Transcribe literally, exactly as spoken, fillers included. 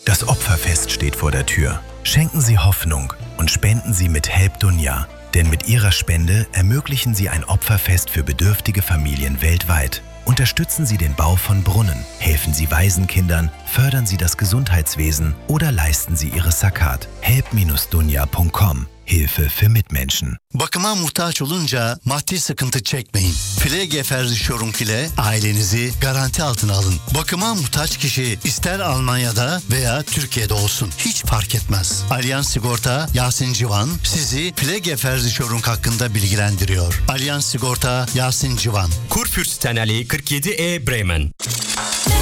Das Opferfest steht vor der Tür. Schenken Sie Hoffnung und spenden Sie mit Help Dunya. Denn mit Ihrer Spende ermöglichen Sie ein Opferfest für bedürftige Familien weltweit. Unterstützen Sie den Bau von Brunnen, helfen Sie Waisenkindern, fördern Sie das Gesundheitswesen oder leisten Sie Ihre Zakat. help dash dunya punkt com. Hilfe für Mitmenschen. Bakıma muhtaç olunca maddi sıkıntı çekmeyin. Pflege Versicherung ile ailenizi garanti altına alın. Bakıma muhtaç kişi ister Almanya'da veya Türkiye'de olsun. Hiç fark etmez. Allianz Sigorta Yasin Civan sizi Pflege Versicherung hakkında bilgilendiriyor. Allianz Sigorta Yasin Civan. Kurfürstenallee kırk yedi E Bremen.